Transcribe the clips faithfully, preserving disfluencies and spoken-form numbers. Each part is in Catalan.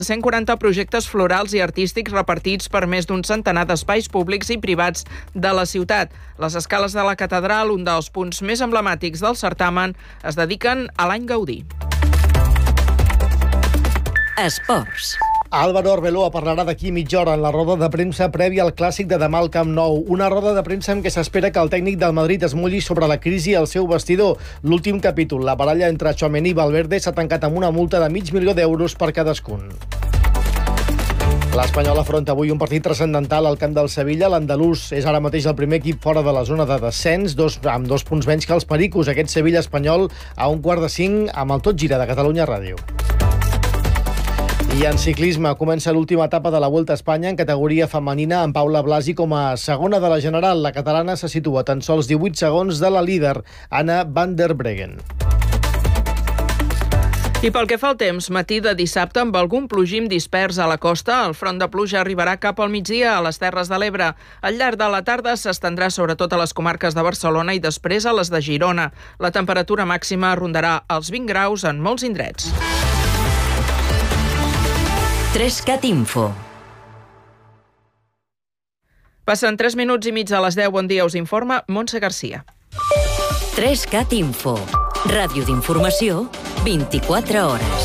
cent quaranta projectes florals i artístics repartits per més d'un centenar d'espais públics i privats de la ciutat. Les escales de la catedral, un dels punts més emblemàtics del certamen, es dediquen a l'any Gaudí. Esports. Álvaro Arbeloa parlarà d'aquí mitja hora en la roda de premsa prèvia al clàssic de demà al Camp Nou. Una roda de premsa en què s'espera que el tècnic del Madrid es mulli sobre la crisi al seu vestidor. L'últim capítol, la baralla entre Tchouaméni i Valverde, s'ha tancat amb una multa de mig milió d'euros per cadascun. L'Espanyol afronta avui un partit transcendental al camp del Sevilla. L'andalús és ara mateix el primer equip fora de la zona de descens, dos, amb dos punts menys que els pericos. Aquest Sevilla-Espanyol a un quart de cinc amb el Tot Gira de Catalunya Ràdio. I en ciclisme comença l'última etapa de la Vuelta a Espanya en categoria femenina amb Paula Blasi com a segona de la general. La catalana se situa a tan sols divuit segons de la líder, Anna van der Breggen. I pel que fa al temps, matí de dissabte amb algun plogim dispers a la costa, el front de pluja arribarà cap al migdia a les Terres de l'Ebre. Al llarg de la tarda s'estendrà sobretot a les comarques de Barcelona i després a les de Girona. La temperatura màxima rondarà els vint graus en molts indrets. Trescat Info. Passen tres minuts i mig a les deu. Bon dia, us informa Montse Garcia. Trescat Info. Ràdio d'informació, vint-i-quatre hores.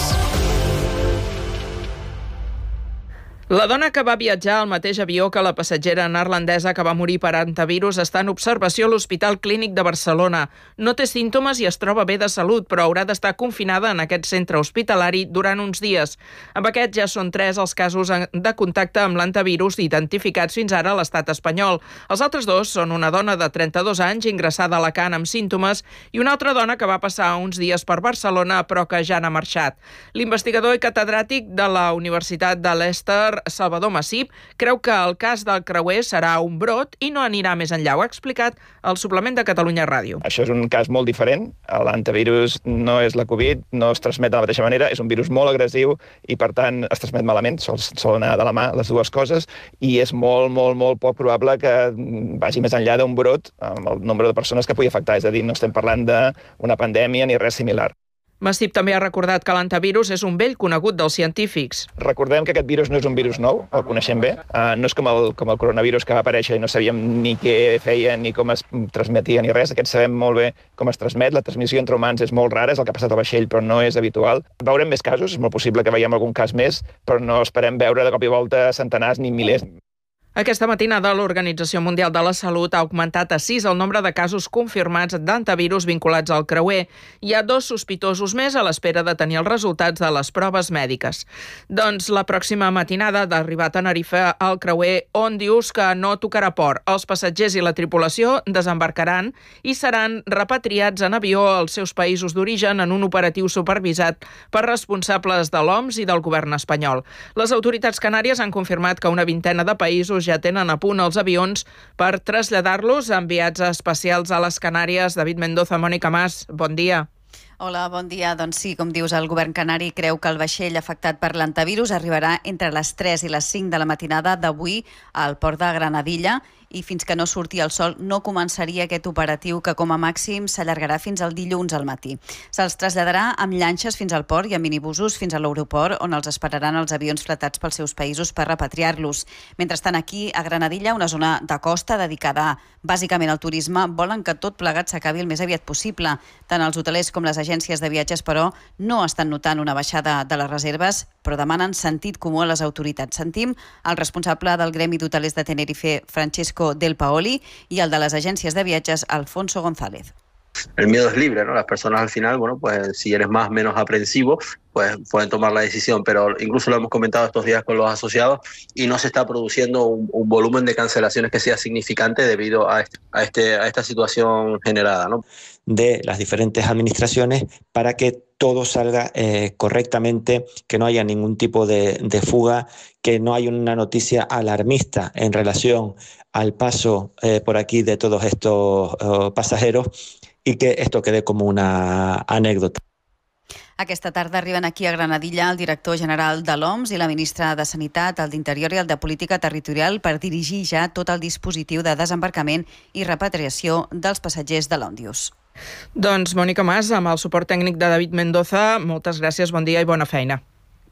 La dona que va viatjar al mateix avió que la passatgera neerlandesa que va morir per antivirus està en observació a l'Hospital Clínic de Barcelona. No té símptomes i es troba bé de salut, però haurà d'estar confinada en aquest centre hospitalari durant uns dies. Amb aquest ja són tres els casos de contacte amb l'antivirus identificats fins ara a l'estat espanyol. Els altres dos són una dona de trenta-dos anys ingressada a Alacant amb símptomes i una altra dona que va passar uns dies per Barcelona però que ja n'ha marxat. L'investigador i catedràtic de la Universitat de Leicester, Salvador Massip, creu que el cas del creuer serà un brot i no anirà més enllà. Ho ha explicat al suplement de Catalunya Ràdio. Això és un cas molt diferent. L'antivirus no és la Covid, no es transmet de la mateixa manera, és un virus molt agressiu i, per tant, es transmet malament, sol, sol anar de la mà les dues coses, i és molt, molt, molt poc probable que vagi més enllà d'un brot amb el nombre de persones que pugui afectar. És a dir, no estem parlant d'una pandèmia ni res similar. Massip també ha recordat que l'antivirus és un vell conegut dels científics. Recordem que aquest virus no és un virus nou, el coneixem bé. Uh, no és com el, com el coronavirus que va aparèixer i no sabíem ni què feia, ni com es transmetia, ni res. Aquest sabem molt bé com es transmet. La transmissió entre humans és molt rara, és el que ha passat al vaixell, però no és habitual. Veurem més casos, és molt possible que veiem algun cas més, però no esperem veure de cop i volta centenars ni milers. Aquesta matinada l'Organització Mundial de la Salut ha augmentat a sis el nombre de casos confirmats d'antivirus vinculats al creuer. Hi ha dos sospitosos més a l'espera de tenir els resultats de les proves mèdiques. Doncs la pròxima matinada d'arribar a Tenerife al creuer Ondius, que no tocarà port. Els passatgers i la tripulació desembarcaran i seran repatriats en avió als seus països d'origen en un operatiu supervisat per responsables de l'O M S i del govern espanyol. Les autoritats canàries han confirmat que una vintena de països ja tenen a punt els avions per traslladar-los a enviats especials a les Canàries. David Mendoza, Mònica Mas, bon dia. Hola, bon dia. Doncs sí, com dius, el govern canari creu que el vaixell afectat per l'antivirus arribarà entre les tres i les cinc de la matinada d'avui al port de Granadilla i fins que no surti el sol no començaria aquest operatiu que com a màxim s'allargarà fins al dilluns al matí. Se'ls traslladarà amb llanxes fins al port i amb minibusos fins a l'aeroport on els esperaran els avions fletats pels seus països per repatriar-los. Mentrestant, aquí a Granadilla, una zona de costa dedicada bàsicament al turisme, volen que tot plegat s'acabi el més aviat possible. Tant els hotelers com les agències de viatges, però, no estan notant una baixada de les reserves, però demanen sentit comú a les autoritats. Sentim el responsable del Gremi d'Hotelers de Tenerife, Francesco Del Paoli, y el de las agencias de viajes, Alfonso González. El miedo es libre, ¿no? Las personas al final, bueno, pues si eres más o menos aprensivo, pues pueden tomar la decisión, pero incluso lo hemos comentado estos días con los asociados y no se está produciendo un, un volumen de cancelaciones que sea significante debido a, este, a, este, a esta situación generada, ¿no? De las diferentes administraciones para que todo salga eh, correctamente, que no haya ningún tipo de, de fuga, que no haya una noticia alarmista en relación al paso eh, por aquí de todos estos uh, pasajeros y que esto quede como una anécdota. Aquesta tarda arriben aquí a Granadilla el director general de l'O M S i la ministra de Sanitat, el d'Interior i el de Política Territorial per dirigir ja tot el dispositiu de desembarcament i repatriació dels passatgers de l'Ondius. Doncs Mònica Mas, amb el suport tècnic de David Mendoza, moltes gràcies, bon dia i bona feina.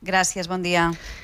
Gràcies, bon dia.